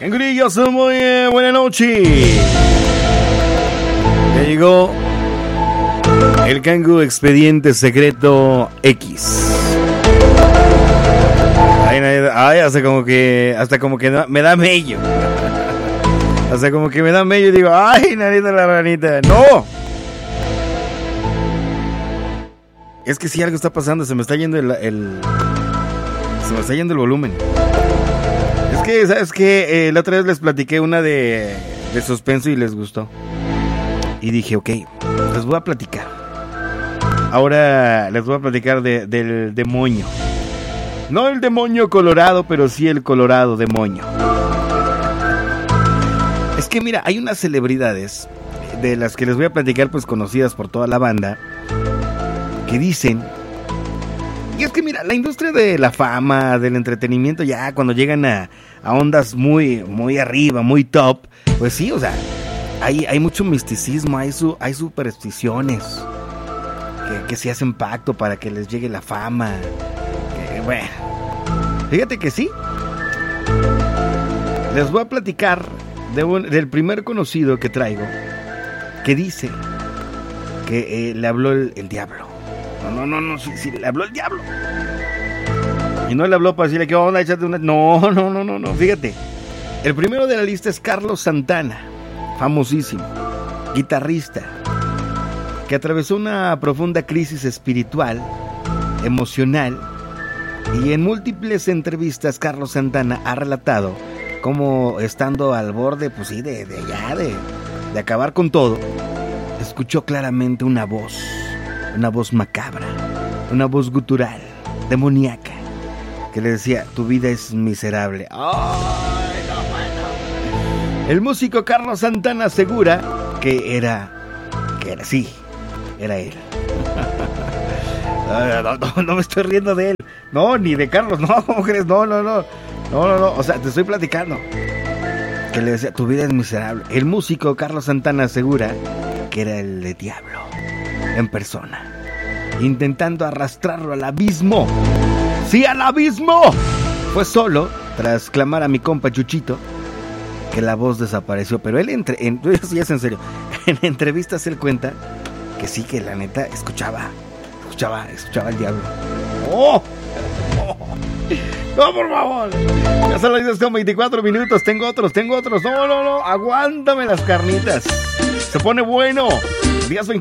Cangurillos, muy buena noche. Ya llegó el Cangu Expediente Secreto X. Ay, hasta como que me da mello. Hasta como que me da mello y digo, ay, nariz de la ranita. ¡No! Es que si algo está pasando, se me está yendo el volumen. Es que, ¿sabes qué? La otra vez les platiqué una de suspenso y les gustó. Y dije, ok, les voy a platicar. Ahora les voy a platicar del demonio. No el demonio colorado, pero sí el colorado demonio. Es que mira, hay unas celebridades de las que les voy a platicar, pues conocidas por toda la banda, que dicen... Y es que mira, la industria de la fama, del entretenimiento, ya cuando llegan a ondas muy, muy arriba, muy top, pues sí, o sea, hay mucho misticismo, hay supersticiones que se hacen pacto para que les llegue la fama. Que, bueno, fíjate que sí. Les voy a platicar del primer conocido que traigo, que dice que le habló el diablo. No, sí, le habló el diablo. Y no le habló para decirle que onda, échate una... No, fíjate. El primero de la lista es Carlos Santana, famosísimo, guitarrista, que atravesó una profunda crisis espiritual, emocional, y en múltiples entrevistas Carlos Santana ha relatado cómo estando al borde, pues sí, de acabar con todo, escuchó claramente una voz macabra, una voz gutural, demoníaca, que le decía, tu vida es miserable. ¡Ay, no, bueno! El músico Carlos Santana asegura que era él. No me estoy riendo de él. No, ni de Carlos, no, ¿cómo crees? No, o sea, te estoy platicando. Que le decía, tu vida es miserable. El músico Carlos Santana asegura que era el diablo en persona, intentando arrastrarlo al abismo. ¡Sí, al abismo! Fue solo tras clamar a mi compa Chuchito que la voz desapareció. Pero él, sí es en serio, en entrevistas él cuenta que sí, que la neta escuchaba al diablo. ¡Oh! No, por favor. Ya son las 10 con 24 minutos. Tengo otros. No, aguántame las carnitas. Se pone bueno. Días 24.